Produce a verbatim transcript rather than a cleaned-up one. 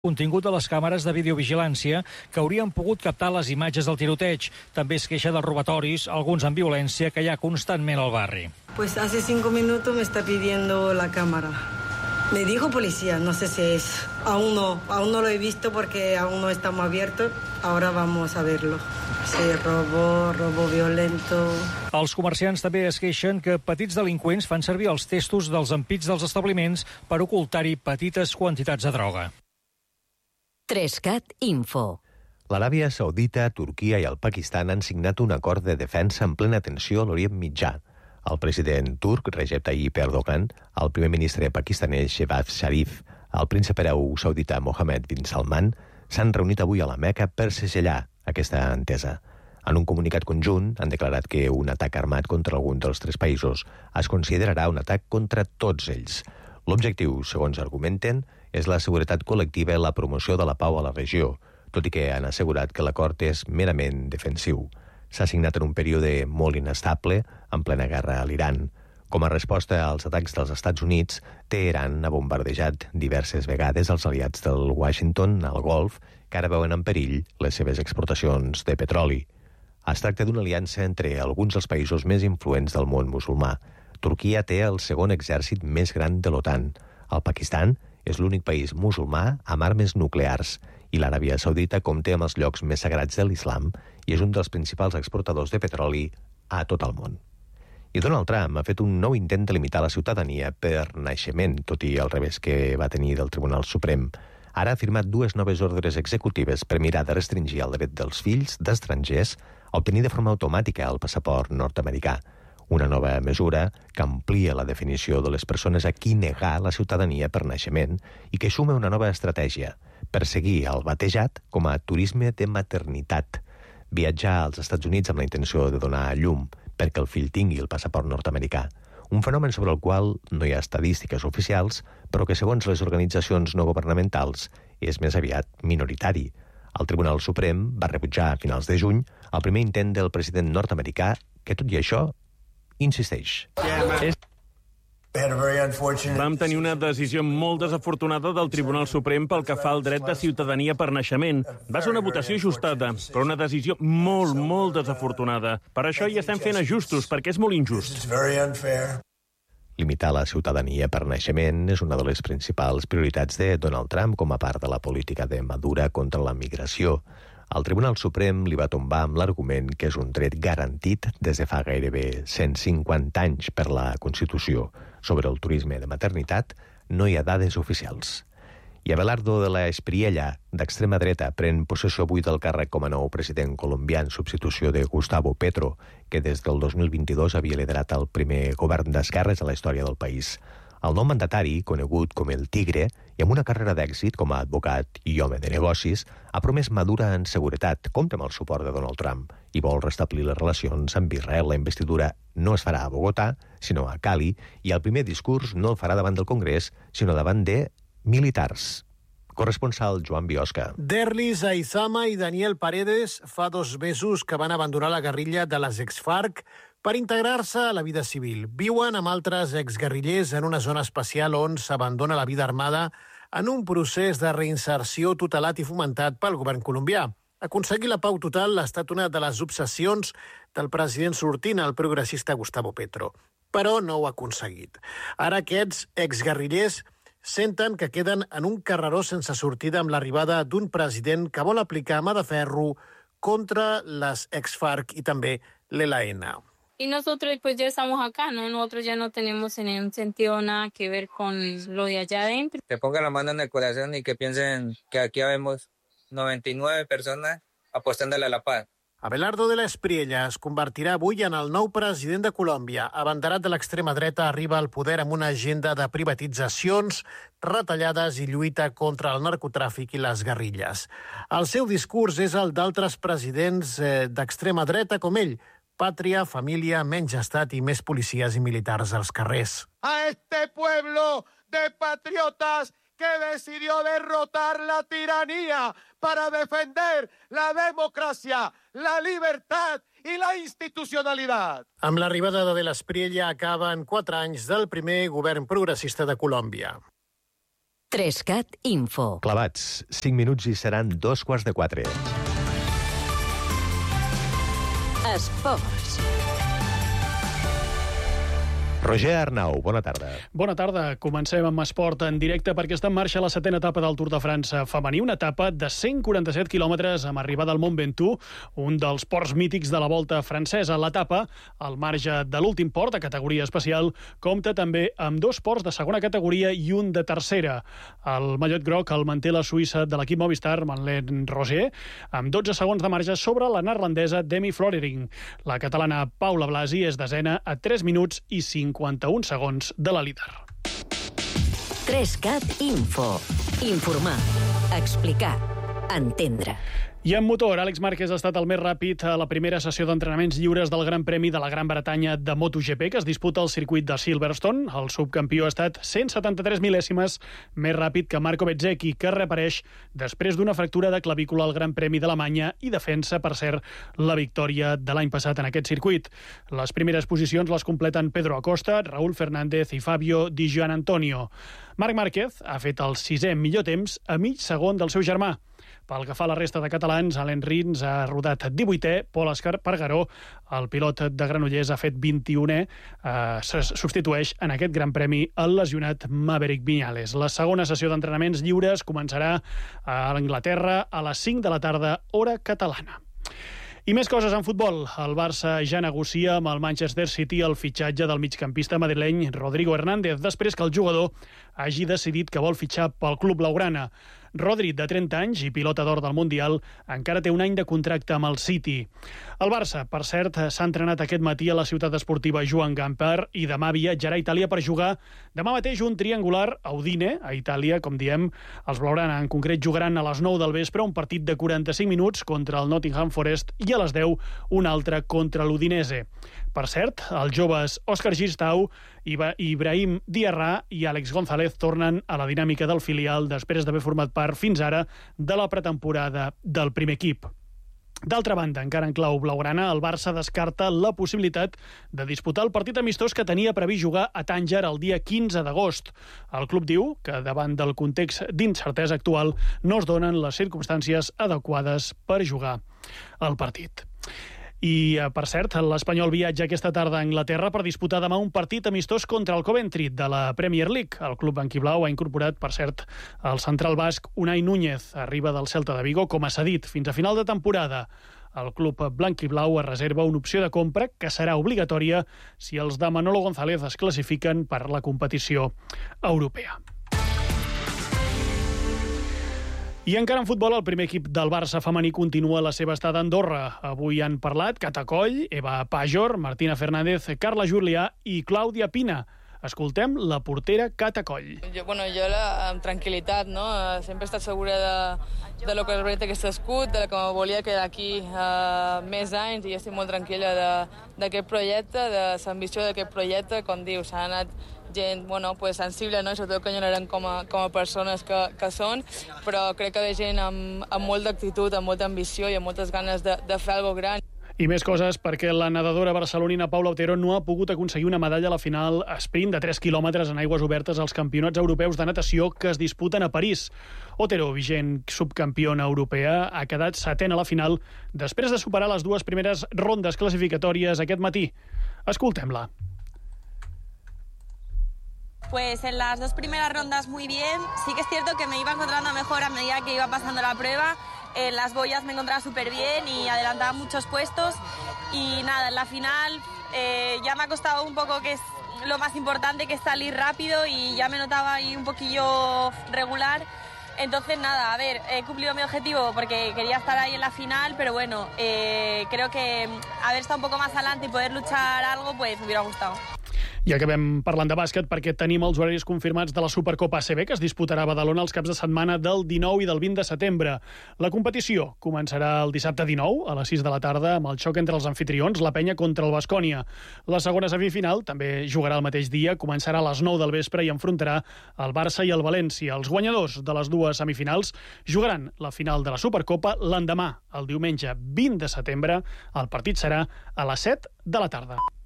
contingut de les càmeres de videovigilància que haurien pogut captar les imatges del tiroteig. També es queixa dels robatoris, alguns amb violència, que hi ha constantment al barri. Pues hace cinco minutos me está pidiendo la cámara. Me dijo policía, no sé si es. Aún no, aún no lo he visto porque aún no estamos abiertos. Ahora vamos a verlo. Sí, robo, robo violento. Els comerciants també es queixen que petits delinqüents fan servir els testos dels ampits dels establiments per ocultar-hi petites quantitats de droga. Trescat Info. L'Aràbia Saudita, Turquia i el Pakistan han signat un acord de defensa en plena tensió a l'Orient Mitjà. El president turc, Recep Tayyip Erdogan, el primer ministre pakistanès, Shehbaz Sharif, el príncep hereu saudita Mohammed bin Salman s'han reunit avui a la Meca per segellar aquesta entesa. En un comunicat conjunt han declarat que un atac armat contra algun dels tres països es considerarà un atac contra tots ells. L'objectiu, segons argumenten, és la seguretat col·lectiva i la promoció de la pau a la regió, tot i que han assegurat que l'acord és merament defensiu. S'ha signat en un període molt inestable, en plena guerra a l'Iran. Com a resposta als atacs dels Estats Units, Teheran ha bombardejat diverses vegades els aliats del Washington al Golf, que ara veuen en perill les seves exportacions de petroli. Es tracta d'una aliança entre alguns dels països més influents del món musulmà. Turquia té el segon exèrcit més gran de l'OTAN. El Pakistan és l'únic país musulmà amb armes nuclears i l'Aràbia Saudita compta amb els llocs més sagrats de l'islam i és un dels principals exportadors de petroli a tot el món. I Donald Trump ha fet un nou intent de limitar la ciutadania per naixement, tot i el revés que va tenir del Tribunal Suprem. Ara ha firmat dues noves ordres executives per mirar de restringir el dret dels fills d'estrangers a obtenir de forma automàtica el passaport nord-americà. Una nova mesura que amplia la definició de les persones a qui negar la ciutadania per naixement i que suma una nova estratègia, perseguir el batejat com a turisme de maternitat, viatjar als Estats Units amb la intenció de donar a llum perquè el fill tingui el passaport nord-americà, un fenomen sobre el qual no hi ha estadístiques oficials, però que segons les organitzacions no governamentals és més aviat minoritari. El Tribunal Suprem va rebutjar a finals de juny el primer intent del president nord-americà que, tot i això, insisteix. Vam tenir una decisió molt desafortunada del Tribunal Suprem pel que fa al dret de ciutadania per naixement. Va ser una votació ajustada, però una decisió molt, molt desafortunada. Per això hi estem fent ajustos, perquè és molt injust. Limitar la ciutadania per naixement és una de les principals prioritats de Donald Trump com a part de la política de Madura contra la migració. El Tribunal Suprem li va tombar amb l'argument que és un dret garantit des de fa gairebé cent cinquanta anys per la Constitució. Sobre el turisme de maternitat no hi ha dades oficials. I Abelardo de la Espriella, d'extrema dreta, pren possessió avui del càrrec com a nou president colombià en substitució de Gustavo Petro, que des del dos mil vint-i-dos havia liderat el primer govern d'esquerres a la història del país. El nou mandatari, conegut com el Tigre, i amb una carrera d'èxit com a advocat i home de negocis, ha promès Madura en seguretat, compta amb el suport de Donald Trump, i vol restablir les relacions amb Israel. La investidura no es farà a Bogotà, sinó a Cali, i el primer discurs no el farà davant del Congrés, sinó davant de militars. Corresponsal Joan Biosca. Derlis Aizama i Daniel Paredes fa dos mesos que van abandonar la guerrilla de les ex-FARC per integrar-se a la vida civil. Viuen amb altres exguerrillers en una zona especial on s'abandona la vida armada en un procés de reinserció tutelat i fomentat pel govern colombià. Aconseguir la pau total ha estat una de les obsessions del president sortint, el progressista Gustavo Petro. Però no ho ha aconseguit. Ara aquests exguerrillers senten que queden en un carreró sense sortida amb l'arribada d'un president que vol aplicar mà de ferro contra les ex-FARC i també l'E L N. Y nosotros pues ya estamos acá, ¿no? Nosotros ya no tenemos en un sentido nada que ver con lo de allá adentro. Que pongan la mano en el corazón y que piensen que aquí habemos noventa y nueve personas apostándole a la paz. Abelardo de la Espriella es convertirà avui en el nou president de Colòmbia. Abanderat de l'extrema dreta, arriba al poder amb una agenda de privatitzacions, retallades i lluita contra el narcotràfic i les guerrilles. El seu discurs és el d'altres presidents eh, d'extrema dreta com ell. Pàtria, família, menys estat i més policies i militars als carrers. A este pueblo de patriotas que decidió derrotar la tiranía para defender la democracia, la libertad y la institucionalidad. Amb l'arribada de De la Espriella acaben quatre anys del primer govern progressista de Colòmbia. Trescat Info. Clavats, cinc minuts i seran dos quarts de quatre. Esports. Roger Arnau, bona tarda. Bona tarda. Comencem amb esport en directe perquè està en marxa la setena etapa del Tour de França femení, una etapa de cent quaranta-set quilòmetres amb arribada al Mont Ventoux, un dels ports mítics de la Volta francesa. L'etapa, al marge de l'últim port, de categoria especial, compta també amb dos ports de segona categoria i un de tercera. El mallot groc el manté la suïssa de l'equip Movistar, Madeleine Roser, amb dotze segons de marge sobre la neerlandesa Demi Floerding. La catalana Paula Blasi és desena a tres minuts i cinquanta-un segons de la líder. Trescat Info. Informar, explicar, entendre. I en motor, Àlex Márquez ha estat el més ràpid a la primera sessió d'entrenaments lliures del Gran Premi de la Gran Bretanya de MotoGP, que es disputa al circuit de Silverstone. El subcampió ha estat cent setanta-tres mil·lèsimes més ràpid que Marco Bezzecchi, que reapareix després d'una fractura de clavícula al Gran Premi d'Alemanya i defensa, per cert, la victòria de l'any passat en aquest circuit. Les primeres posicions les completen Pedro Acosta, Raúl Fernández i Fabio Di Gianantonio. Marc Márquez ha fet el sisè millor temps a mig segon del seu germà. Pel que fa a la resta de catalans, Alain Rins ha rodat divuitè, Pol Espargaró, el pilot de Granollers, ha fet vint-i-unè, eh, se substitueix en aquest Gran Premi el lesionat Maverick Viñales. La segona sessió d'entrenaments lliures començarà a Anglaterra a les cinc de la tarda, hora catalana. I més coses en futbol. El Barça ja negocia amb el Manchester City el fitxatge del migcampista madrileny Rodrigo Hernández, després que el jugador hagi decidit que vol fitxar pel club blaugrana. Rodri, de trenta anys i pilota d'or del Mundial, encara té un any de contracte amb el City. El Barça, per cert, s'ha entrenat aquest matí a la ciutat esportiva Joan Gamper i demà viatjarà a Itàlia per jugar demà mateix un triangular a Udine, a Itàlia, com diem. Els blaugrana en concret jugaran a les nou del vespre un partit de quaranta-cinc minuts contra el Nottingham Forest i a les deu un altre contra l'Udinese. Per cert, els joves Òscar Gistau, Ibrahim Diarra i Àlex González tornen a la dinàmica del filial després d'haver format part fins ara de la pretemporada del primer equip. D'altra banda, encara en clau blaugrana, el Barça descarta la possibilitat de disputar el partit amistós que tenia previst jugar a Tànger el dia quinze d'agost. El club diu que, davant del context d'incertesa actual, no es donen les circumstàncies adequades per jugar el partit. I, per cert, l'Espanyol viatja aquesta tarda a Anglaterra per disputar demà un partit amistós contra el Coventry de la Premier League. El club blanquiblau ha incorporat, per cert, el central basc Unai Núñez. Arriba del Celta de Vigo com a cedit fins a final de temporada. El club blanquiblau es reserva una opció de compra que serà obligatòria si els de Manolo González es classifiquen per la competició europea. I encara en futbol, el primer equip del Barça femení continua la seva estada a Andorra. Avui han parlat Cata Coll, Eva Pajor, Martina Fernández, Carla Julià i Clàudia Pina. Escoltem la portera Cata Coll. Jo, bueno, jo la, amb tranquil·litat, no? Sempre he estat segura de, de lo que és aquest escut, de que volia quedar aquí uh, més anys i estic molt tranquil·la d'aquest projecte, de l'ambició d'aquest projecte. Com dius, s'ha anat gent bueno, pues, sensible, no? Sobretot que eren com a, com a persones que, que són, però crec que de gent amb, amb molta actitud, amb molta ambició i amb moltes ganes de, de fer alguna gran. I més coses perquè la nedadora barcelonina Paula Otero no ha pogut aconseguir una medalla a la final sprint de tres quilòmetres en aigües obertes als campionats europeus de natació que es disputen a París. Otero, vigent subcampiona europea, ha quedat setena a la final després de superar les dues primeres rondes classificatòries aquest matí. Escoltem-la. Pues en las dos primeras rondas muy bien. Sí que es cierto que me iba encontrando mejor a medida que iba pasando la prueba. En las boyas me encontraba súper bien y adelantaba muchos puestos. Y nada, en la final eh, ya me ha costado un poco, que es lo más importante, que es salir rápido, y ya me notaba ahí un poquillo regular. Entonces nada, a ver, he cumplido mi objetivo porque quería estar ahí en la final, pero bueno, eh, creo que haber estado un poco más adelante y poder luchar algo, pues me hubiera gustado. I acabem parlant de bàsquet perquè tenim els horaris confirmats de la Supercopa A C B, que es disputarà a Badalona els caps de setmana del dinou i del vint de setembre. La competició començarà el dissabte dinou a les sis de la tarda amb el xoc entre els anfitrions, la Penya contra el Baskonia. La segona semifinal també jugarà el mateix dia, començarà a les nou del vespre i enfrontarà el Barça i el València. Els guanyadors de les dues semifinals jugaran la final de la Supercopa l'endemà, el diumenge vint de setembre. El partit serà a les set de la tarda.